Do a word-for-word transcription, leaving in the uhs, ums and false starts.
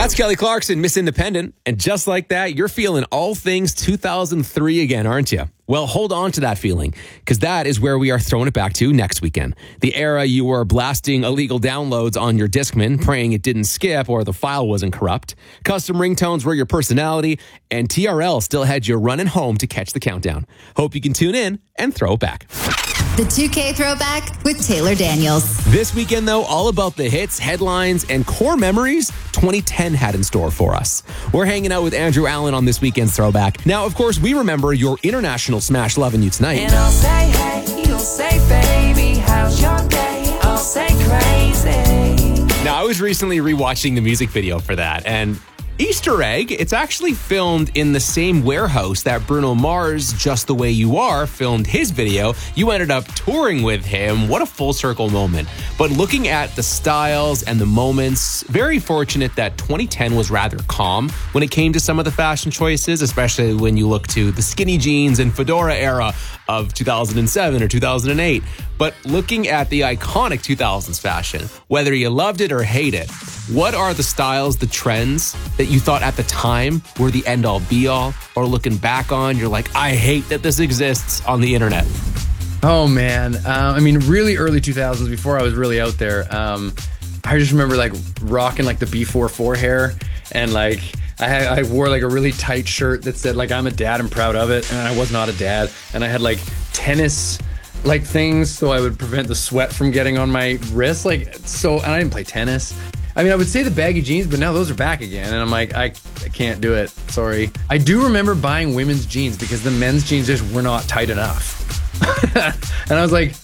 That's Kelly Clarkson, Miss Independent. And just like that, you're feeling all things two thousand three again, aren't you? Well, hold on to that feeling, because that is where we are throwing it back to next weekend. The era you were blasting illegal downloads on your Discman, praying it didn't skip or the file wasn't corrupt. Custom ringtones were your personality, and T R L still had you running home to catch the countdown. Hope you can tune in and throw it back. The two K Throwback with Taylor Daniels. This weekend, though, all about the hits, headlines, and core memories twenty ten had in store for us. We're hanging out with Andrew Allen on this weekend's Throwback. Now, of course, we remember your international smash, Lovin' You Tonight. And I'll say, hey, you'll say, baby, how's your day? I'll say crazy. Now, I was recently rewatching the music video for that, and Easter egg, it's actually filmed in the same warehouse that Bruno Mars, Just the Way You Are, filmed his video. You ended up touring with him. What a full circle moment. But looking at the styles and the moments, very fortunate that twenty ten was rather calm when it came to some of the fashion choices, especially when you look to the skinny jeans and fedora era of two thousand seven or two thousand eight. But looking at the iconic two thousands fashion, whether you loved it or hate it, what are the styles, the trends that you thought at the time were the end-all be-all, or looking back on, you're like, I hate that this exists on the internet? Oh, man. Uh, I mean, really early two thousands, before I was really out there, um, I just remember like rocking like the B forty-four hair, and like I, had, I wore like a really tight shirt that said like I'm a dad and proud of it, and I was not a dad, and I had like tennis like things so I would prevent the sweat from getting on my wrist, like so, and I didn't play tennis. I mean, I would say the baggy jeans, but now those are back again, and I'm like, I, I can't do it. Sorry. I do remember buying women's jeans because the men's jeans just were not tight enough. And I was like,